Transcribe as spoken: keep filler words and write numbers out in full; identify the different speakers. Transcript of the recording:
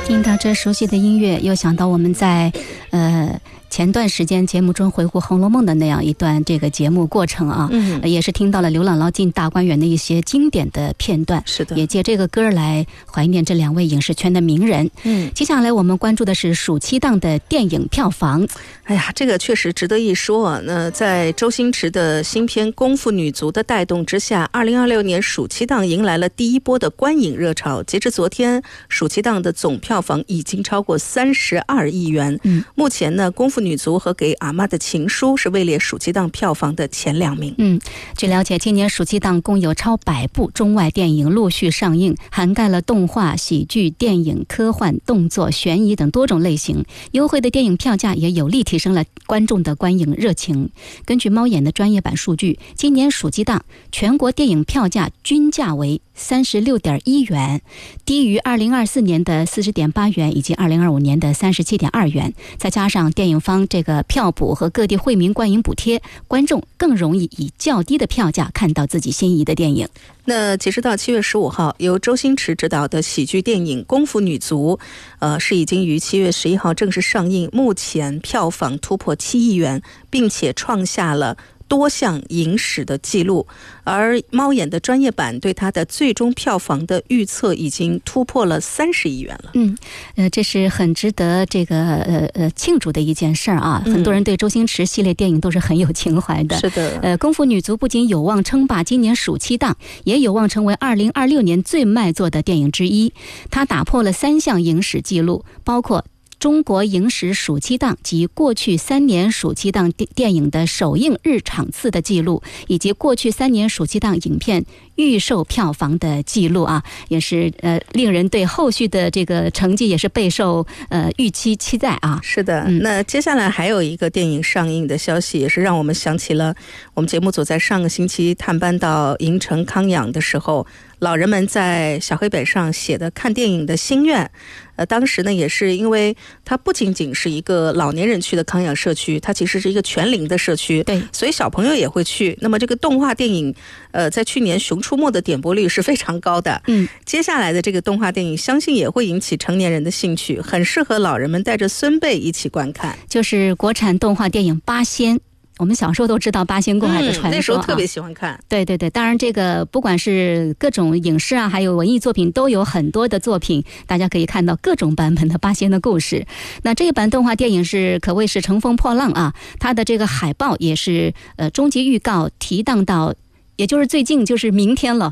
Speaker 1: 听到这熟悉的音乐，又想到我们在呃前段时间节目中回顾《红楼梦》的那样一段这个节目过程啊，嗯，也是听到了刘姥姥进大观园的一些经典的片段，
Speaker 2: 是的，
Speaker 1: 也借这个歌来怀念这两位影视圈的名人。嗯，接下来我们关注的是暑期档的电影票房。
Speaker 2: 哎呀，这个确实值得一说啊。那在周星驰的新片《功夫女足》的带动之下，二零二六年暑期档迎来了第一波的观影热潮。截至昨天，暑期档的总票房已经超过三十二亿元。嗯，目前呢，《功夫女足》和《给阿妈的情书》是位列暑期档票房的前两名。
Speaker 1: 嗯，据了解，今年暑期档共有超百部中外电影陆续上映，涵盖了动画、喜剧、电影、科幻、动作、悬疑等多种类型。优惠的电影票价也有力提升了观众的观影热情。根据猫眼的专业版数据，今年暑期档全国电影票价均价为三十六点一元，低于二零二四年的四十点八元以及二零二五年的三十七点二元。再加上电影方这个票补和各地惠民观影补贴，观众更容易以较低的票价看到自己心仪的电影。
Speaker 2: 那截止到七月十五号，由周星驰执导的喜剧电影《功夫女足》呃，是已经于七月十一号正式上映，目前票房突破七亿元，并且创下了多项影史的记录。而猫眼的专业版对它的最终票房的预测已经突破了三十亿元了。
Speaker 1: 嗯，呃，这是很值得这个呃呃庆祝的一件事啊、嗯！很多人对周星驰系列电影都是很有情怀的。
Speaker 2: 是的，
Speaker 1: 呃，《功夫女足》不仅有望称霸今年暑期档，也有望成为二零二六年最卖座的电影之一。它打破了三项影史记录，包括中国影史暑期档及过去三年暑期档电影的首映日场次的记录，以及过去三年暑期档影片预售票房的记录啊，也是呃令人对后续的这个成绩也是备受呃预期期待啊。
Speaker 2: 是的、嗯，那接下来还有一个电影上映的消息，也是让我们想起了我们节目组在上个星期探班到银城康养的时候，老人们在小黑本上写的看电影的心愿。呃，当时呢，也是因为它不仅仅是一个老年人去的康养社区，它其实是一个全龄的社区，
Speaker 1: 对，
Speaker 2: 所以小朋友也会去。那么这个动画电影，呃，在去年《熊出没》的点播率是非常高的。嗯，接下来的这个动画电影，相信也会引起成年人的兴趣，很适合老人们带着孙辈一起观看。
Speaker 1: 就是国产动画电影《八仙》。我们小时候都知道八仙过海的传说、嗯、
Speaker 2: 那时候特别喜欢看、啊、
Speaker 1: 对对对，当然这个不管是各种影视啊还有文艺作品，都有很多的作品，大家可以看到各种版本的八仙的故事。那这一版动画电影是可谓是乘风破浪啊，它的这个海报也是呃终极预告提档到，也就是最近就是明天了，